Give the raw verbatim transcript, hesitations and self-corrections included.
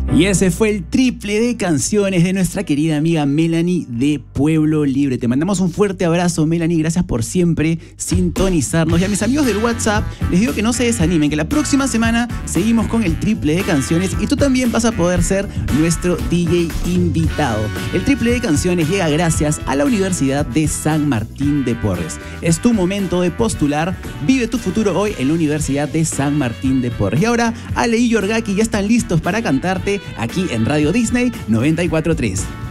Y ese fue el triple de canciones de nuestra querida amiga Melanie de Pueblo Libre. Te mandamos un fuerte abrazo, Melanie. Gracias por siempre sintonizarnos. Y a mis amigos del WhatsApp les digo que no se desanimen, que la próxima semana seguimos con el triple de canciones y tú también vas a poder ser nuestro D J invitado. El triple de canciones llega gracias a la Universidad de San Martín de Porres. Es tu momento de postular. Vive tu futuro hoy en la Universidad de San Martín de Porres. Y ahora Ale y Yorgaki ya están listos para cantarte aquí en Radio Disney noventa y cuatro punto tres.